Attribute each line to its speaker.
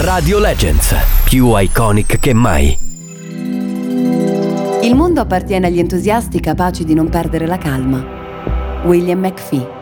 Speaker 1: Radio Legends, più iconic che mai.
Speaker 2: Il mondo appartiene agli entusiasti capaci di non perdere la calma. William McFee.